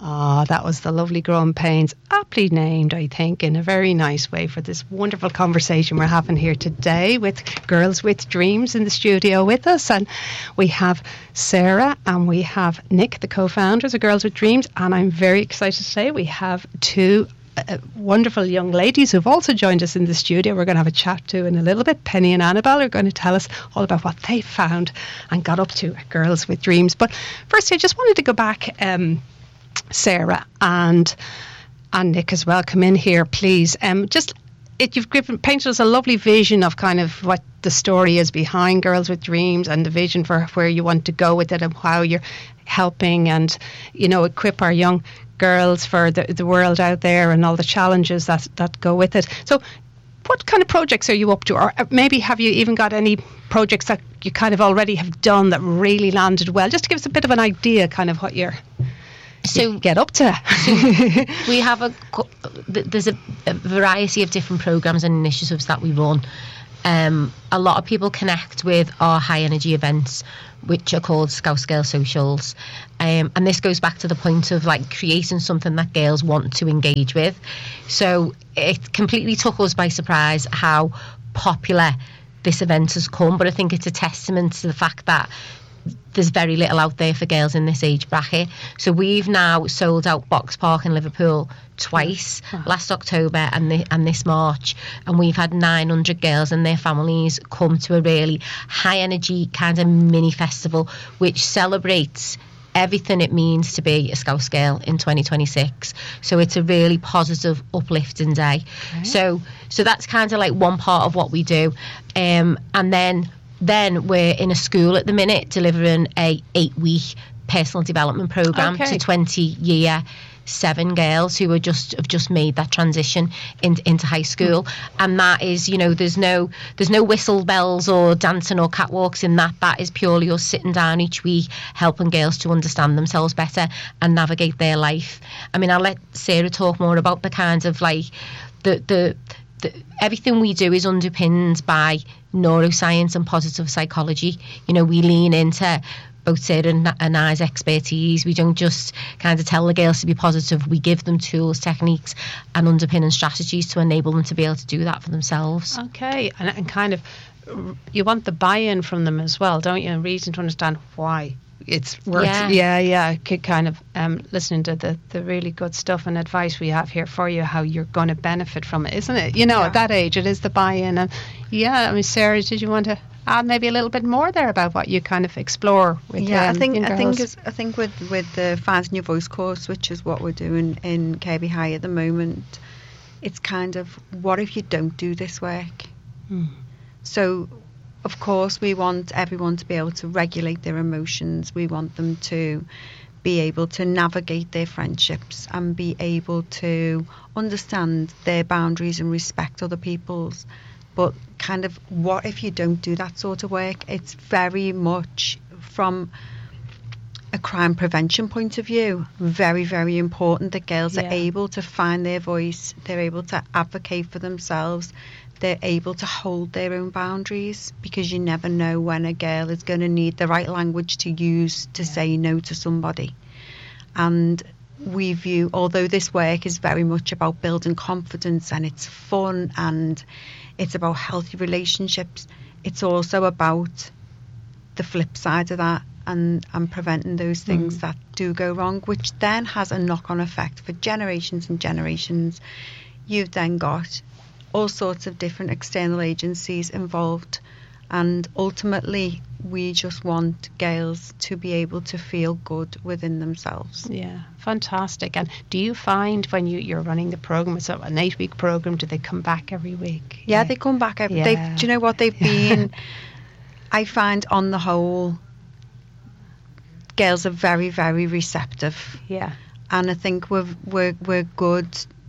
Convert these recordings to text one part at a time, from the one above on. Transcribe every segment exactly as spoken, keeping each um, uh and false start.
Ah, oh, that was the lovely Growing Pains, aptly named, I think, in a very nice way for this wonderful conversation we're having here today with Girls with Dreams in the studio with us. And we have Sarah and we have Nick, the co-founders of Girls with Dreams. And I'm very excited to say we have two uh, wonderful young ladies who've also joined us in the studio. We're going to have a chat to in a little bit. Penny and Annabelle are going to tell us all about what they found and got up to at Girls with Dreams. But first, I just wanted to go back... Um, Sarah and and Nick as well, come in here, please. Um, just it, you've given painted us a lovely vision of kind of what the story is behind Girls with Dreams and the vision for where you want to go with it and how you're helping and, you know, equip our young girls for the, the world out there and all the challenges that that go with it. So, what kind of projects are you up to, or maybe have you even got any projects that you kind of already have done that really landed well? Just to give us a bit of an idea, kind of what you're. So get up to. So we have a there's a, a variety of different programs and initiatives that we run. Um, a lot of people connect with our high energy events, which are called Scout Girl Socials, um, and this goes back to the point of like creating something that girls want to engage with. So it completely took us by surprise how popular this event has come, but I think it's a testament to the fact that there's very little out there for girls in this age bracket. So we've now sold out Box Park in Liverpool twice, wow. last October and the, and this March, and we've had nine hundred girls and their families come to a really high energy kind of mini festival which celebrates everything it means to be a Scout Girl in twenty twenty-six. So it's a really positive, uplifting day. Okay. So so that's kind of like one part of what we do. Um, and then Then we're in a school at the minute delivering a eight-week personal development programme okay. to twenty-year seven girls who are just have just made that transition in, into high school. Mm. And that is, you know, there's no there's no whistle bells or dancing or catwalks in that. That is purely us sitting down each week, helping girls to understand themselves better and navigate their life. I mean, I'll let Sarah talk more about the kinds of like the the. The, everything we do is underpinned by neuroscience and positive psychology. You know, we lean into both Sarah and, and I's expertise. We don't just kind of tell the girls to be positive. We give them tools, techniques and underpinning strategies to enable them to be able to do that for themselves. Okay, and, and kind of you want the buy-in from them as well, don't you? And reason to understand why it's worth yeah yeah, yeah. kind of um listening to the the really good stuff and advice we have here for you, how you're going to benefit from it, isn't it? You know, yeah. At that age it is the buy-in. And yeah, I mean, Sarah, did you want to add maybe a little bit more there about what you kind of explore with yeah um, I think young I think girls? is, I think with with the Finding Your Voice course, which is what we're doing in K B High at the moment, it's kind of, what if you don't do this work? hmm. So of course, we want everyone to be able to regulate their emotions. We want them to be able to navigate their friendships and be able to understand their boundaries and respect other people's. But kind of, what if you don't do that sort of work? It's very much from a crime prevention point of view, very, very important that girls yeah. are able to find their voice. They're able to advocate for themselves. They're able to hold their own boundaries, because you never know when a girl is going to need the right language to use to yeah. say no to somebody. And we view, although this work is very much about building confidence and it's fun and it's about healthy relationships, it's also about the flip side of that and, and preventing those things mm. that do go wrong, which then has a knock-on effect for generations and generations. You've then got all sorts of different external agencies involved, and ultimately we just want girls to be able to feel good within themselves. Yeah, fantastic. And do you find when you, you're running the programme, it's an eight week programme, do they come back every week? Yeah, yeah. they come back every yeah. they do you know what they've been I find on the whole girls are very, very receptive. Yeah. And I think we're we're we're good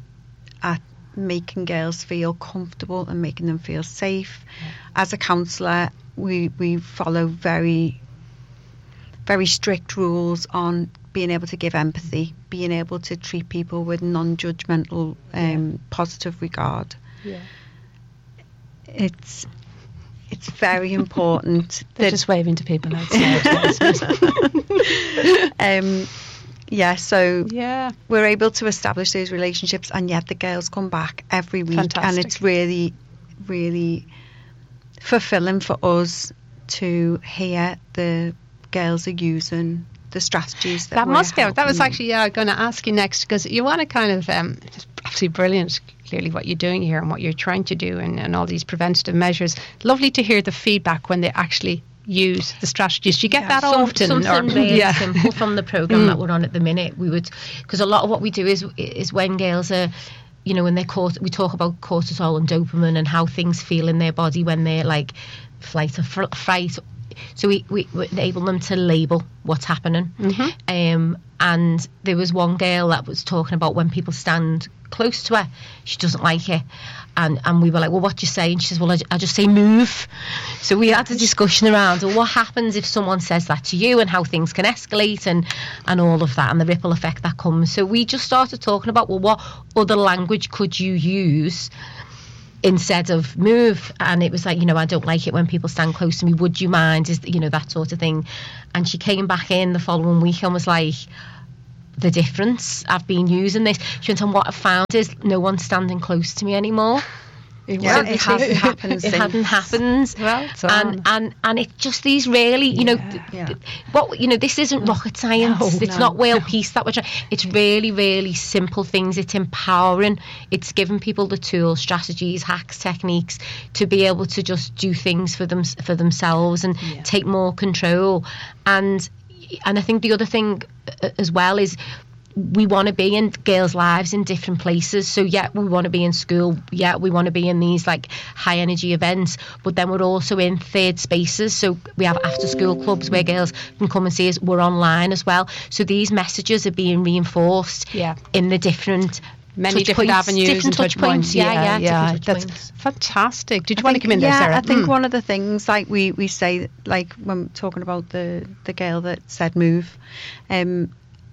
at making girls feel comfortable and making them feel safe. Yeah. As a counsellor, we we follow very very strict rules on being able to give empathy, being able to treat people with non-judgmental um, yeah. positive regard. Yeah. It's it's very important. They're that just waving to people outside. um Yeah, so Yeah. we're able to establish those relationships, and yet the girls come back every week, and Fantastic. it's really, really fulfilling for us to hear the girls are using the strategies that, That we're must be. That was helping them. actually, yeah, going to ask you next, because you want to kind of, um, it's absolutely brilliant, clearly, what you're doing here and what you're trying to do, and, and all these preventative measures. Lovely to hear the feedback when they actually use the strategies. Do you get Yeah, that Some- often? Something or- really yeah. simple from the program Mm. that we're on at the minute. We would, because a lot of what we do is is when girls are, you know, when they're caught, we talk about cortisol and dopamine and how things feel in their body when they're like flight or fr- fright. So we, we, we enable them to label what's happening. Mhm. Um, and there was one girl that was talking about when people stand close to her, she doesn't like it. And and we were like, well, what do you say? And she says, well, I, I just say move. So we had a discussion around, well, what happens if someone says that to you, and how things can escalate, and, and all of that, and the ripple effect that comes. So we just started talking about, well, what other language could you use instead of move? And it was like, you know, I don't like it when people stand close to me, would you mind, is, you know, that sort of thing. And she came back in the following week and was like, the difference, I've been using this. She went on, what I've found is no one's standing close to me anymore. Yeah, it hasn't happened It since. hadn't happened. Well done. and and and it just these really, you know, Yeah. th- Yeah. th- what you know, this isn't rocket science. No, it's no, not world no. peace that we're trying. It's really, really simple things. It's empowering. It's giving people the tools, strategies, hacks, techniques to be able to just do things for them for themselves and Yeah. take more control. And and I think the other thing uh, as well is, we want to be in girls' lives in different places. So yeah, we want to be in school. Yeah, we want to be in these like high energy events. But then we're also in third spaces. So we have after school clubs where girls can come and see us. We're online as well. So these messages are being reinforced Yeah. in the different Many touch different points, avenues different and touch points. Yeah, yeah, yeah. different touch That's points. fantastic. Did you I want to think- come in there, yeah, Sarah? I think Mm. one of the things, like we, we say, like when talking about the, the girl that said move, um,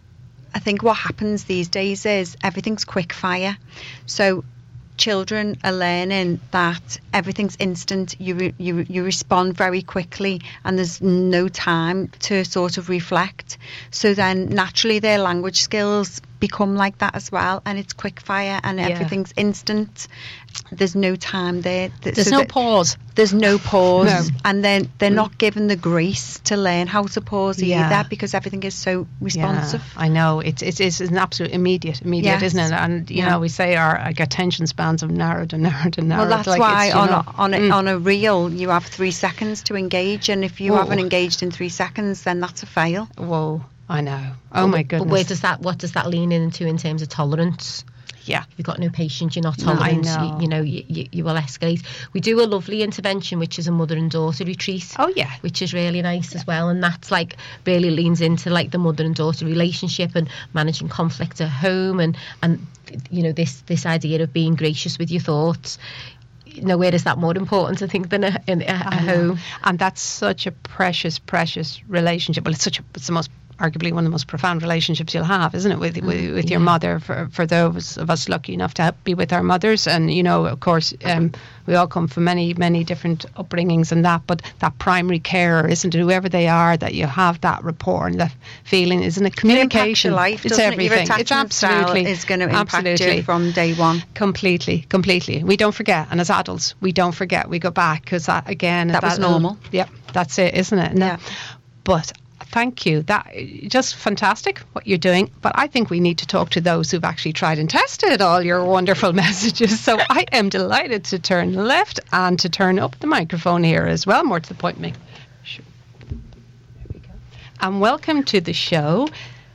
I think what happens these days is everything's quick fire. So children are learning that everything's instant. You re, you you respond very quickly, and there's no time to sort of reflect. So then naturally their language skills become like that as well, and it's quick fire and Yeah. everything's instant. There's no time there. Th- There's so no that- pause. There's no pause, No. and then they're not given the grace to learn how to pause Yeah. either, because everything is so responsive. Yeah, I know. It's it is an absolute immediate, immediate, Yes. isn't it? And you Yeah. know, we say our like, attention spans have narrowed and narrowed and narrowed. Well, that's like why it's, you on know, a, on a, mm. on a reel you have three seconds to engage, and if you Whoa. haven't engaged in three seconds, then that's a fail. Whoa, I know. Oh But- my But goodness. where does that? What does that lean into in terms of tolerance? yeah. If you've got no patience, you're not No, I tolerant, know. you, you know, you, you, you will escalate. We do a lovely intervention, which is a mother and daughter retreat. Oh yeah. Which is really nice as well, and that's like really leans into like the mother and daughter relationship and managing conflict at home, and and you know this this idea of being gracious with your thoughts. Nowhere is that more important, I think, than a, in a, a I know. home. And that's such a precious, precious relationship. Well, it's such a, it's the most, arguably one of the most profound relationships you'll have, isn't it, with with, with your yeah. mother, for, for those of us lucky enough to be with our mothers. And, you know, of course, um, we all come from many, many different upbringings and that, but that primary carer, isn't it, whoever they are, that you have that rapport and that feeling, isn't it? Communication. It impacts your life, it's doesn't it? everything. Your attachment It's absolutely, style is going to impact absolutely. you from day one. Completely, completely. We don't forget, and as adults, we don't forget. We go back because that again, That was normal. Yep, that's it, isn't it? No. Yeah. But thank you. That just fantastic what you're doing. But I think we need to talk to those who've actually tried and tested all your wonderful messages. So I am delighted to turn left and to turn up the microphone here as well. More to the point, make sure. There we go. And welcome to the show,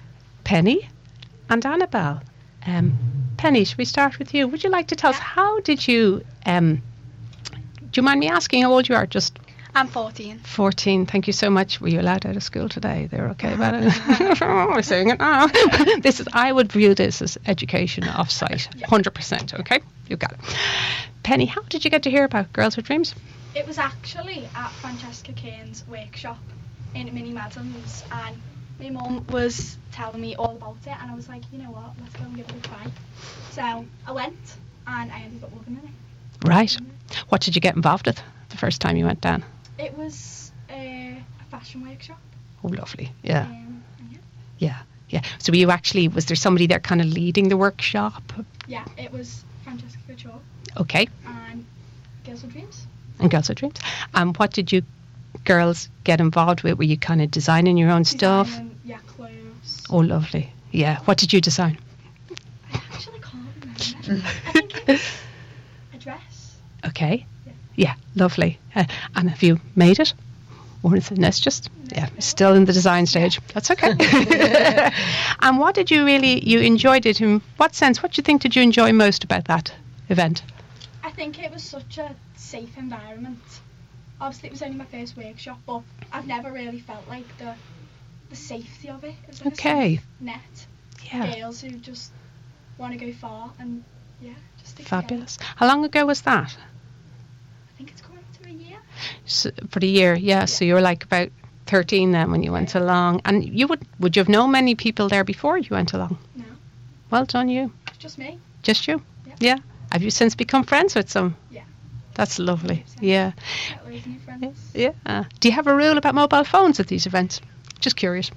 Penny and Annabelle. Um, Penny, should we start with you? Would you like to tell us, how did you, um, do you mind me asking how old you are? Just I'm fourteen. fourteen. Thank you so much. Were you allowed out of school today? They're okay about it? We're saying it now. This is, I would view this as education off-site, one hundred percent, okay? You got it. Penny, how did you get to hear about Girls with Dreams? It was actually at Francesca Kane's workshop in Mini Madams, and my mum was telling me all about it, and I was like, you know what, let's go and give it a try. So I went, and I ended up loving it. Right. What did you get involved with the first time you went down? It was uh, a fashion workshop. Oh, lovely. Yeah. Um, and yeah. Yeah. Yeah. So were you actually, was there somebody there kind of leading the workshop? Yeah, it was Francesca Couture Okay. and Girls with Dreams. And Girls with Dreams. And what did you girls get involved with? Were you kind of designing your own stuff? Designing, yeah, clothes. Oh, lovely. Yeah. What did you design? I actually can't remember. I think it was a dress. Okay. Yeah. Yeah, lovely. Uh, and have you made it? Or is it it's just, yeah, still in the design stage. That's okay. And what did you really, you enjoyed it in what sense? What do you think did you enjoy most about that event? I think it was such a safe environment. Obviously, it was only my first workshop, but I've never really felt like the the safety of it. It was like Okay. a safe net. Yeah. Girls who just want to go far and, yeah, just stick Fabulous. How long ago was that? together. I think it's coming up to a year. So, for the year, yeah. So you were like about thirteen then when you went along. And you would, would you have known many people there before you went along? No, Well done, you. it's just me. Just you? Yeah. Yeah. Have you since become friends with some? Yeah. That's lovely. So, Yeah. Got loads of new friends. Yeah. Uh, do you have a rule about mobile phones at these events? Just curious.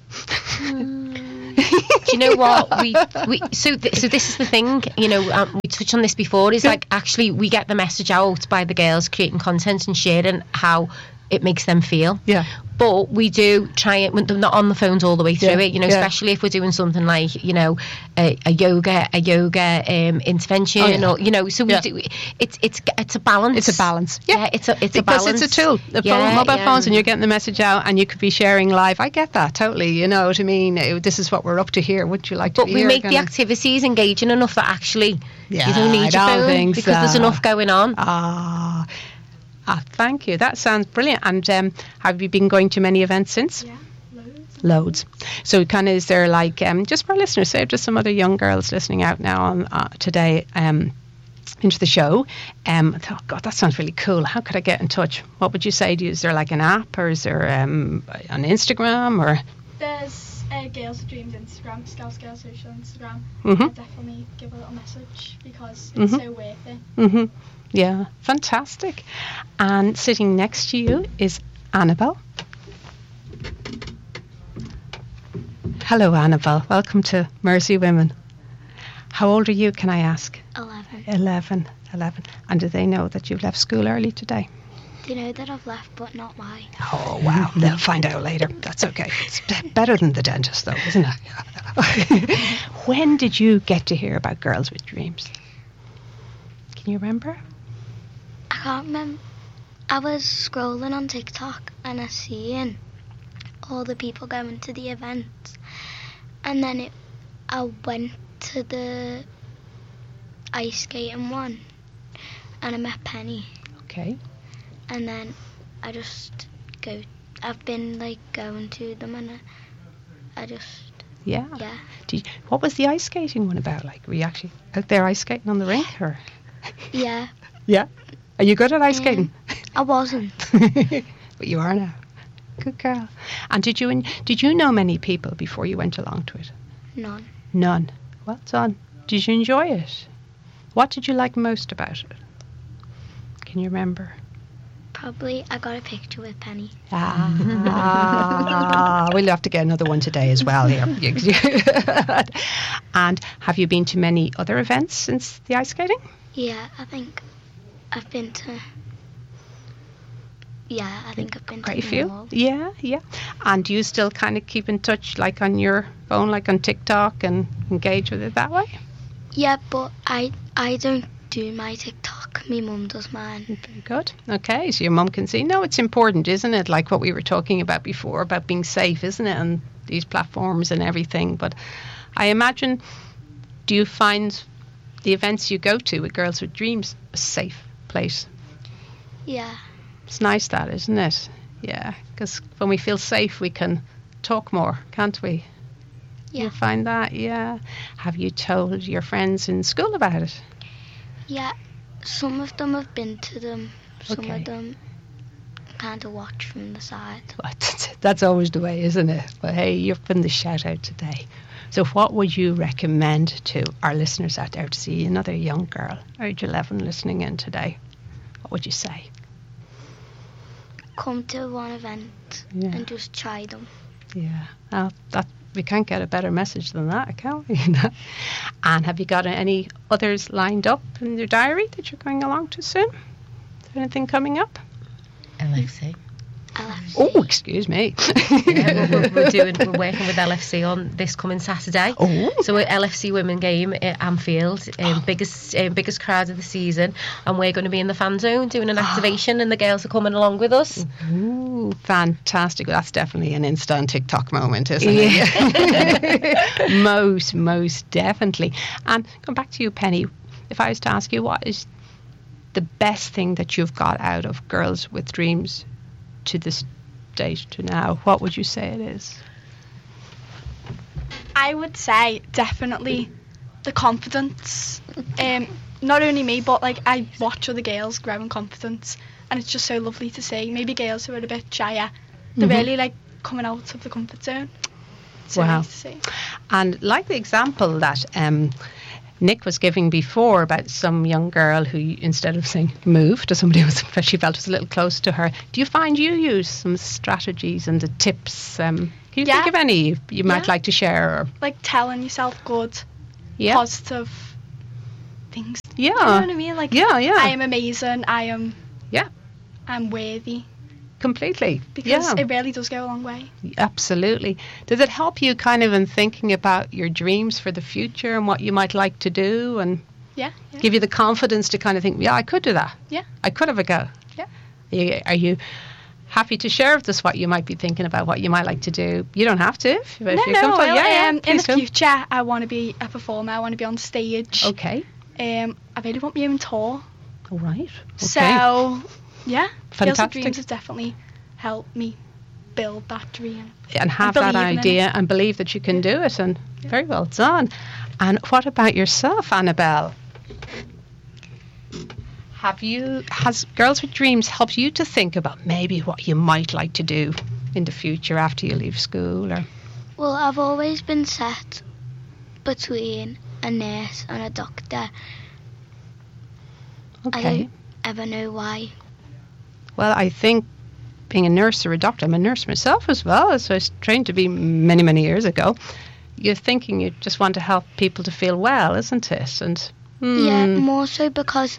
Do you know what we we so th- so this is the thing, you know, um, we touched on this before, is Yeah. like actually we get the message out by the girls creating content and sharing how it makes them feel. Yeah. But we do try it when they're not on the phones all the way through Yeah, it, you know, yeah. especially if we're doing something like, you know, a, a yoga, a yoga um, intervention, Oh, yeah. or, you know, so we Yeah. do, it's it's it's a balance. It's a balance. Yeah, it's a it's a Because balance. it's a tool. The Yeah, phone, mobile yeah. phones, and you're getting the message out, and you could be sharing live. I get that totally. You know what I mean? Uh, This is what we're up to here. Would you like to But be we here? make the Kinda- activities engaging enough that actually Yeah, you don't need I your don't phone think because there's so. enough going on. Ah, ah, thank you. That sounds brilliant. And um, have you been going to many events since? Yeah, loads. Loads. So, kind of, is there like um, just for our listeners, say to some other young girls listening out now on uh, today um, into the show. Um, I thought, God, that sounds really cool. How could I get in touch? What would you say? Do you, is there like an app, or is there um, on Instagram, or? There's uh, Girls with Dreams Instagram, Scouts Girls Social Instagram. Mhm. I'd definitely give a little message because it's Mhm. so worth it. Mm-hmm. Yeah, fantastic. And sitting next to you is Annabelle. Hello, Annabelle. Welcome to Mercy Women. How old are you, can I ask? eleven. Eleven. Eleven. And do they know that you've left school early today? They know that I've left, but not why. Oh, wow. They'll find out later. That's okay. It's be- better than the dentist, though, isn't it? When did you get to hear about Girls with Dreams? Can you remember? I can't remember. I was scrolling on TikTok and I seen all the people going to the events, and then it, I went to the ice skating one, and I met Penny, Okay. and then I just go. I've been like going to them, and I, I just Yeah. yeah. Did you, what was the ice skating one about? Like, were you actually out there ice skating on the rink, or? Yeah, Yeah. Are you good at ice Um, skating? I wasn't. But you are now. Good girl. And did you en- did you know many people before you went along to it? None. None. Well done. Did you enjoy it? What did you like most about it? Can you remember? Probably I got a picture with Penny. Ah, we'll have to get another one today as well here. And have you been to many other events since the ice skating? Yeah, I think I've been to. Yeah, I think I've been Quite a to few. them all. Yeah, yeah. And do you still kind of keep in touch, like on your phone, like on TikTok, and engage with it that way? Yeah, but I I don't do my TikTok. My mum does mine. Very good. Okay, so your mum can see. No, it's important, isn't it? Like what we were talking about before, about being safe, isn't it? And these platforms and everything. But I imagine, do you find the events you go to with Girls with Dreams a safe place? Yeah, It's nice that, isn't it? Yeah, because when we feel safe, we can talk more, can't we? yeah, You find that, yeah. Have you told your friends in school about it? yeah. Some of them have been to them. Some Okay. of them kind of watch from the side. Well, that's always the way, isn't it? But hey, you've been the shout out today. So what would you recommend to our listeners out there to see another young girl, age eleven, listening in today? What would you say? Come to one event Yeah. and just try them. Yeah, oh, that we can't get a better message than that, can we? And have you got any others lined up in your diary that you're going along to soon? Is there anything coming up? L F C. L F C. Oh, excuse me. Yeah, we're, we're doing. We're working with L F C on this coming Saturday. Oh. So we're L F C women game at Anfield, um, biggest um, biggest crowd of the season, and we're going to be in the fan zone doing an activation, and the girls are coming along with us. Ooh, fantastic. Well, that's definitely an Insta and TikTok moment, isn't it? most, most definitely. And going back to you, Penny, if I was to ask you, what is the best thing that you've got out of Girls with Dreams to this date to now, what would you say it is? I would say definitely the confidence. Um, not only me, but like I watch other girls grow in confidence, and it's just so lovely to see. Maybe girls who are a bit shyer, they're Mhm. really like coming out of the comfort zone. It's so Wow. nice to see. And like the example that um, Nick was giving before about some young girl who, instead of saying move to somebody who was, she felt was a little close to her, do you find you use some strategies and the tips? Um, can you Yeah. think of any you, you might Yeah. like to share? Or, Like telling yourself good, yeah, positive things. yeah, Do you know what I mean? Like yeah, yeah, I am amazing. I am. Yeah. I'm worthy, completely. because yeah. it really does go a long way. Absolutely. Does it help you kind of in thinking about your dreams for the future and what you might like to do, and Yeah. yeah. give you the confidence to kind of think, yeah, I could do that. Yeah. I could have a go. Yeah. Are you, are you happy to share with us what you might be thinking about, what you might like to do? You don't have to. If, if No, you're no. comfortable. well, yeah, yeah, um, in please the do. future, I want to be a performer. I want to be on stage. Okay. Um, I really want my own tour. All right. Okay. So, yeah, Girls with Fantastic. Dreams has definitely helped me build that dream. and have that believe in idea it. and believe that you can do it. And very well done. And what about yourself, Annabelle? Have you, has Girls with Dreams helped you to think about maybe what you might like to do in the future after you leave school? Or Well, I've always been set between a nurse and a doctor. I okay. don't ever know why. Well, I think being a nurse or a doctor, I'm a nurse myself as well, so I was trained to be many, many years ago. You're thinking you just want to help people to feel well, isn't it? And Yeah, hmm, more so because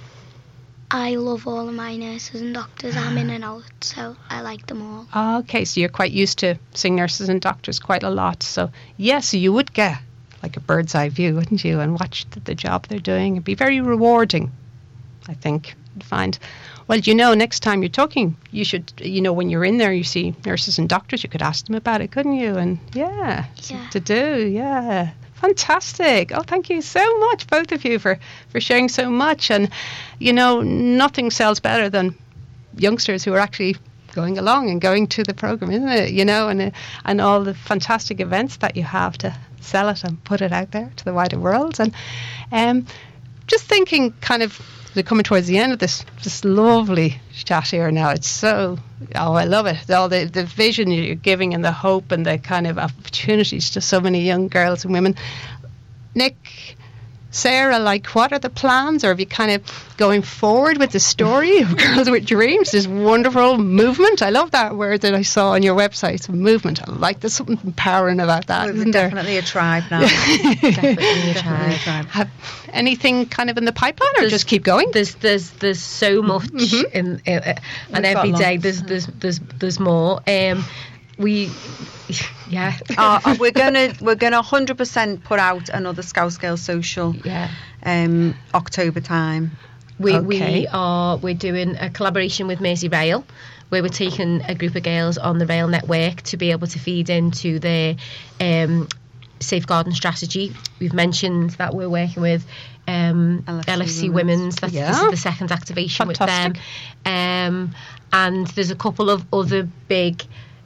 I love all of my nurses and doctors. I'm in and out, so I like them all. okay, so you're quite used to seeing nurses and doctors quite a lot. So yes, you would get like a bird's eye view, wouldn't you, and watch the, the job they're doing. It'd be very rewarding, I think. You'd find. Well, you know, next time you're talking, you should, you know, when you're in there, you see nurses and doctors, you could ask them about it, couldn't you? And yeah, Yeah. to do, yeah. Fantastic. Oh, thank you so much, both of you, for, for sharing so much. And, you know, nothing sells better than youngsters who are actually going along and going to the program, isn't it? You know, and, uh, and all the fantastic events that you have to sell it and put it out there to the wider world. And um, just thinking kind of, we're coming towards the end of this this lovely chat here now. It's so, oh, I love it. All the, the vision you're giving and the hope and the kind of opportunities to so many young girls and women. Nick, Sarah, like, what are the plans? Or have you kind of going forward with the story of Girls with Dreams, this wonderful movement? I love that word that I saw on your website. It's a movement. I like there's something empowering about that, We're isn't there? definitely a tribe now. Definitely a Definitely a tribe. tribe. Have anything kind of in the pipeline, or There's- just keep going? There's there's there's so much Mhm. in, uh, uh, and We've got every day lots. there's there's there's there's more. Um, we, yeah, uh, we're gonna we're gonna one hundred percent put out another Scouse Girl social yeah. um October time. We Okay. we are we're doing a collaboration with Mersey Rail, where we're taking a group of girls on the rail network to be able to feed into their um, safeguarding strategy. We've mentioned that we're working with um, L F C L F C Women's. Women's. That's, this Yeah. is the second activation Fantastic. with them. Um, and there's a couple of other big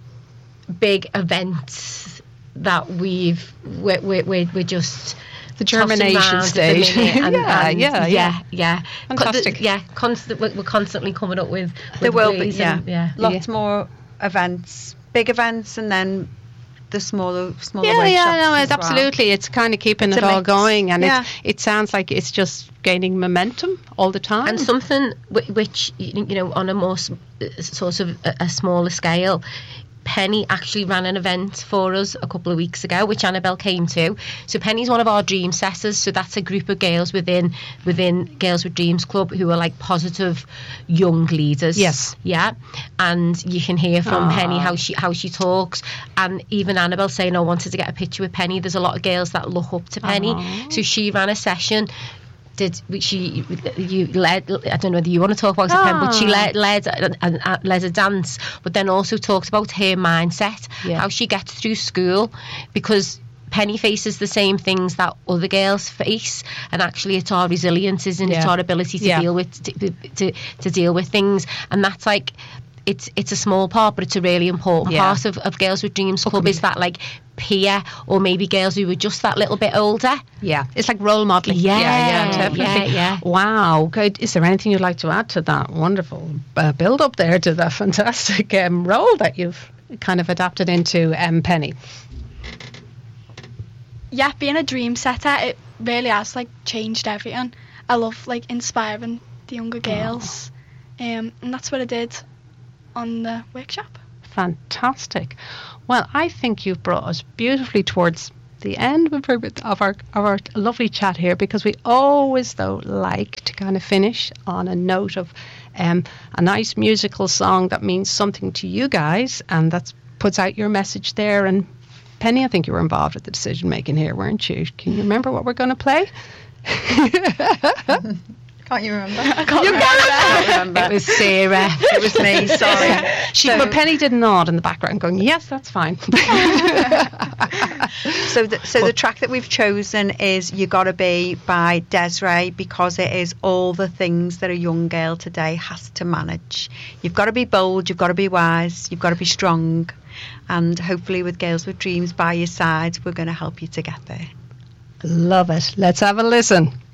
big events that we've we're we're, we're, we're just The tossing germination round at the stage. minute, and- Yeah, and yeah, yeah. yeah, yeah. Fantastic. Co- the- yeah, constant. We're we're constantly coming up with. There with will be, ways yeah, and- yeah. lots more events, big events, and then the smaller smaller Yeah, workshops yeah, no, as it's well. absolutely. It's kind of keeping It's it a all mix. going, and Yeah. it's, it sounds like it's just gaining momentum all the time. And something whi- which, you know, on a more s- sort of a, a smaller scale, Penny actually ran an event for us a couple of weeks ago, which Annabelle came to. So Penny's one of our dream setters. So that's a group of girls within within Girls with Dreams Club who are like positive young leaders. Yes. Yeah. And you can hear from Aww. Penny how she how she talks, and even Annabelle saying, "I wanted to get a picture with Penny." There's a lot of girls that look up to Penny. Aww. So she ran a session. Did she? You led. I don't know whether you want to talk about it, Pen, but she Ah. led led and led a dance, but then also talked about her mindset, Yeah. how she gets through school, because Penny faces the same things that other girls face, and actually it's our resilience, isn't it? It's Yeah. our ability to Yeah. deal with to, to to deal with things, and that's like. It's it's a small part, but it's a really important Yeah. part of, of Girls with Dreams Club. Is that like peer, or maybe girls who were just that little bit older? Yeah, it's like role modelling. Yeah, yeah, definitely. yeah, yeah. Wow, good. Is there anything you'd like to add to that wonderful uh, build up there to that fantastic um, role that you've kind of adapted into, um, Penny? Yeah, being a dream setter, it really has like changed everything. I love like inspiring the younger girls, um, and that's what I did on the workshop. Fantastic. Well, I think you've brought us beautifully towards the end of our, of our of our lovely chat here, because we always though like to kind of finish on a note of um, a nice musical song that means something to you guys, and that puts out your message there. And Penny, I think you were involved with the decision making here, weren't you? Can you remember what we're going to play? Can't you remember? I can't You remember. I can't remember. It was Sarah. It was me, sorry. She, So- but Penny did nod in the background, going, "Yes, that's fine." So, the, so the track that we've chosen is "You Gotta Be" by Desiree, because it is all the things that a young girl today has to manage. You've got to be bold, you've got to be wise, you've got to be strong, and hopefully with Girls with Dreams by your side, we're going to help you to get there. Love it. Let's have a listen.